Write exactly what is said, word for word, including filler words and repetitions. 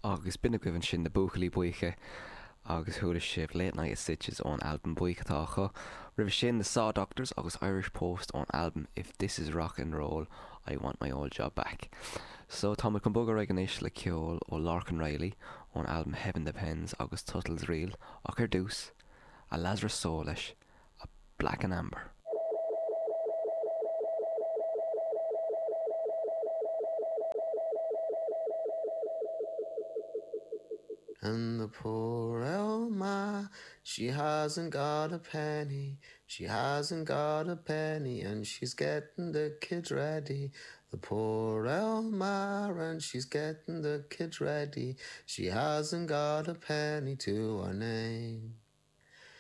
agus binne goibhann sin na buachalí buoche agus thuair sibh Late Night Stitches ón album buochatácha. Ribh sin the Saw Doctors agus Irish Post ón album If This Is Rock and Roll, I Want My Old Job Back. So tá mu an bugad réganéis le ceol ó Larkin Riley ón album Heaven Depends agus Tuttle's Real ach ar dús a Lazarus Soul leis a Black and Amber. And the poor Elma, she hasn't got a penny, she hasn't got a penny, and she's getting the kids ready. The poor Elma, and she's getting the kids ready, she hasn't got a penny to her name.